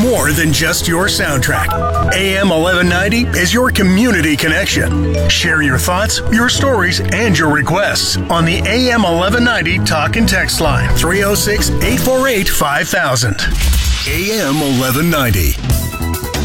more than just your soundtrack. AM 1190 is your community connection. Share your thoughts, your stories, and your requests on the AM 1190 talk and text line 306-848-5000. AM 1190.